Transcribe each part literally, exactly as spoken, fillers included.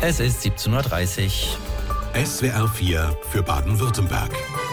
Es ist siebzehn Uhr dreißig. S W R vier für Baden-Württemberg.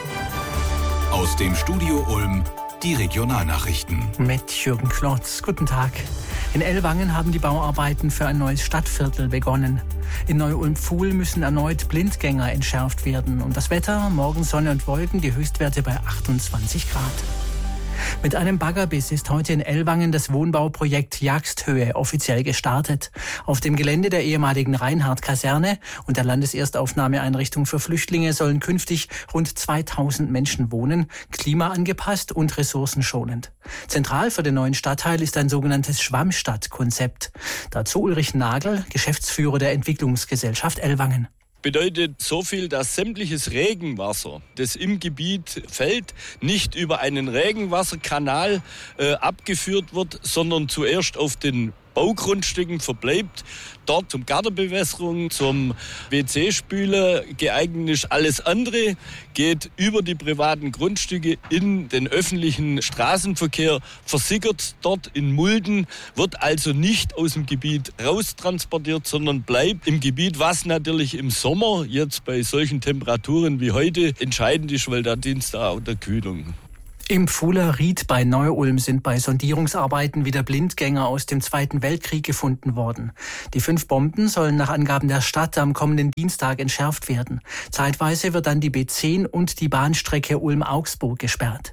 Aus dem Studio Ulm die Regionalnachrichten. Mit Jürgen Klotz. Guten Tag. In Ellwangen haben die Bauarbeiten für ein neues Stadtviertel begonnen. In Neu-Ulm-Pfuhl müssen erneut Blindgänger entschärft werden. Und das Wetter, morgen Sonne und Wolken, die Höchstwerte bei achtundzwanzig Grad. Mit einem Baggerbiss ist heute in Ellwangen das Wohnbauprojekt Jagsthöhe offiziell gestartet. Auf dem Gelände der ehemaligen Reinhardt-Kaserne und der Landeserstaufnahmeeinrichtung für Flüchtlinge sollen künftig rund zweitausend Menschen wohnen, klimaangepasst und ressourcenschonend. Zentral für den neuen Stadtteil ist ein sogenanntes Schwammstadt-Konzept. Dazu Ulrich Nagel, Geschäftsführer der Entwicklungsgesellschaft Ellwangen. Bedeutet so viel, dass sämtliches Regenwasser, das im Gebiet fällt, nicht über einen Regenwasserkanal äh, abgeführt wird, sondern zuerst auf den Baugrundstücken verbleibt, dort zum Gartenbewässerung, zum W C-Spülen geeignet ist. Alles andere geht über die privaten Grundstücke in den öffentlichen Straßenverkehr, versickert dort in Mulden, wird also nicht aus dem Gebiet raustransportiert, sondern bleibt im Gebiet, was natürlich im Sommer jetzt bei solchen Temperaturen wie heute entscheidend ist, weil da dient da auch der Kühlung. Im Pfuhler Ried bei Neu-Ulm sind bei Sondierungsarbeiten wieder Blindgänger aus dem Zweiten Weltkrieg gefunden worden. Die fünf Bomben sollen nach Angaben der Stadt am kommenden Dienstag entschärft werden. Zeitweise wird dann die B zehn und die Bahnstrecke Ulm-Augsburg gesperrt.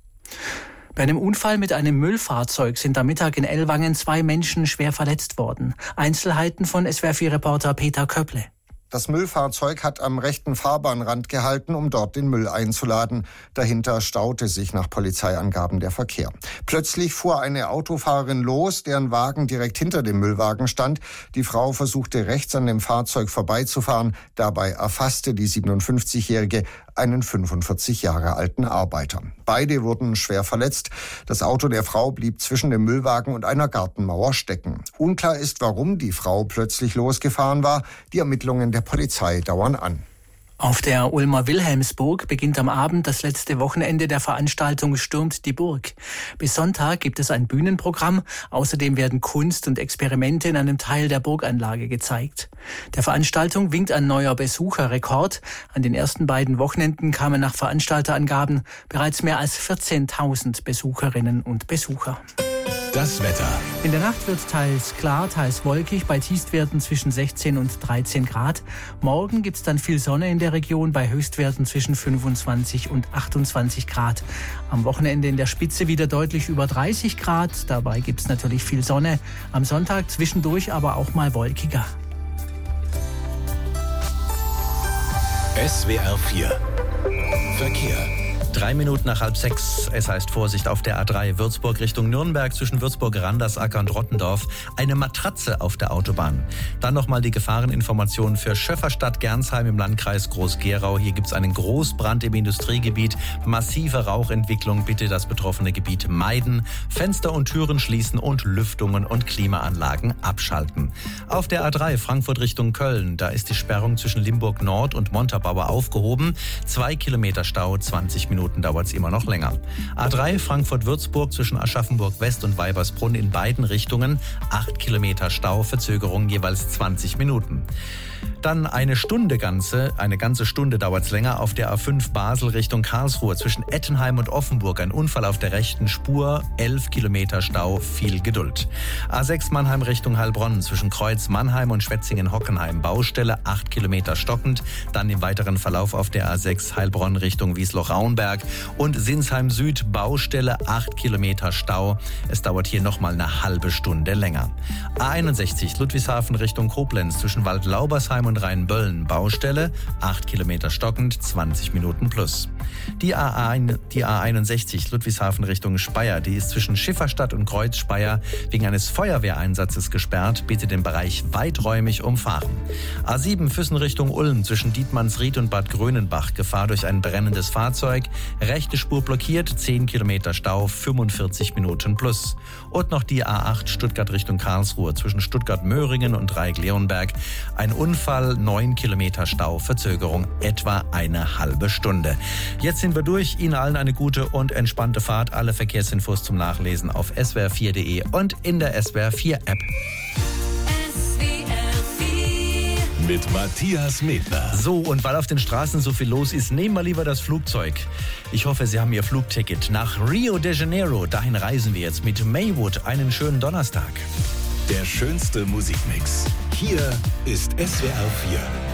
Bei einem Unfall mit einem Müllfahrzeug sind am Mittag in Ellwangen zwei Menschen schwer verletzt worden. Einzelheiten von S W R vier Reporter Peter Köpple. Das Müllfahrzeug hat am rechten Fahrbahnrand gehalten, um dort den Müll einzuladen. Dahinter staute sich nach Polizeiangaben der Verkehr. Plötzlich fuhr eine Autofahrerin los, deren Wagen direkt hinter dem Müllwagen stand. Die Frau versuchte rechts an dem Fahrzeug vorbeizufahren. Dabei erfasste die siebenundfünfzigjährige einen fünfundvierzig Jahre alten Arbeiter. Beide wurden schwer verletzt. Das Auto der Frau blieb zwischen dem Müllwagen und einer Gartenmauer stecken. Unklar ist, warum die Frau plötzlich losgefahren war. Die Ermittlungen der Polizei dauern an. Auf der Ulmer Wilhelmsburg beginnt am Abend das letzte Wochenende der Veranstaltung Stürmt die Burg. Bis Sonntag gibt es ein Bühnenprogramm. Außerdem werden Kunst und Experimente in einem Teil der Burganlage gezeigt. Der Veranstaltung winkt ein neuer Besucherrekord. An den ersten beiden Wochenenden kamen nach Veranstalterangaben bereits mehr als vierzehntausend Besucherinnen und Besucher. Das Wetter. In der Nacht wird teils klar, teils wolkig, bei Tiefstwerten zwischen sechzehn und dreizehn Grad. Morgen gibt es dann viel Sonne in der Region, bei Höchstwerten zwischen fünfundzwanzig und achtundzwanzig Grad. Am Wochenende in der Spitze wieder deutlich über dreißig Grad. Dabei gibt es natürlich viel Sonne. Am Sonntag zwischendurch aber auch mal wolkiger. S W R vier Verkehr. Drei Minuten nach halb sechs. Es heißt Vorsicht auf der A drei Würzburg Richtung Nürnberg zwischen Würzburg-Randersacker und Rottendorf. Eine Matratze auf der Autobahn. Dann nochmal die Gefahreninformation für Schöfferstadt-Gernsheim im Landkreis Groß-Gerau. Hier gibt es einen Großbrand im Industriegebiet. Massive Rauchentwicklung. Bitte das betroffene Gebiet meiden. Fenster und Türen schließen und Lüftungen und Klimaanlagen abschalten. Auf der A drei Frankfurt Richtung Köln. Da ist die Sperrung zwischen Limburg Nord und Montabaur aufgehoben. Zwei Kilometer Stau, zwanzig Minuten dauert es immer noch länger. A drei Frankfurt-Würzburg zwischen Aschaffenburg West und Weibersbrunn in beiden Richtungen. Acht Kilometer Stau, Verzögerung jeweils zwanzig Minuten. Dann eine Stunde ganze, eine ganze Stunde dauert es länger auf der A fünf Basel Richtung Karlsruhe zwischen Ettenheim und Offenburg. Ein Unfall auf der rechten Spur, elf Kilometer Stau, viel Geduld. A sechs Mannheim Richtung Heilbronn zwischen Kreuz Mannheim und Schwetzingen-Hockenheim. Baustelle, acht Kilometer stockend. Dann im weiteren Verlauf auf der A sechs Heilbronn Richtung Wiesloch-Raunberg und Sinsheim Süd. Baustelle, acht Kilometer Stau. Es dauert hier nochmal eine halbe Stunde länger. A einundsechzig Ludwigshafen Richtung Koblenz zwischen Waldlaubersheim und Rheinböllen. Baustelle, acht Kilometer stockend, zwanzig Minuten plus. Die A einundsechzig Ludwigshafen Richtung Speyer, die ist zwischen Schifferstadt und Kreuz-Speyer wegen eines Feuerwehreinsatzes gesperrt. Bitte den Bereich weiträumig umfahren. A sieben Füssen Richtung Ulm zwischen Dietmannsried und Bad Grönenbach. Gefahr durch ein brennendes Fahrzeug. Rechte Spur blockiert, zehn Kilometer Stau, fünfundvierzig Minuten plus. Und noch die A acht Stuttgart Richtung Karlsruhe zwischen Stuttgart-Möhringen und Dreieck-Leonberg. Ein Unfall, neun Kilometer Stau, Verzögerung etwa eine halbe Stunde. Jetzt sind wir durch. Ihnen allen eine gute und entspannte Fahrt. Alle Verkehrsinfos zum Nachlesen auf S W R vier Punkt de und in der S W R vier App. S W R vier mit Matthias Medner. So, und weil auf den Straßen so viel los ist, nehmen wir lieber das Flugzeug. Ich hoffe, Sie haben Ihr Flugticket nach Rio de Janeiro. Dahin reisen wir jetzt mit Maywood. Einen schönen Donnerstag. Der schönste Musikmix. Hier ist S W R vier.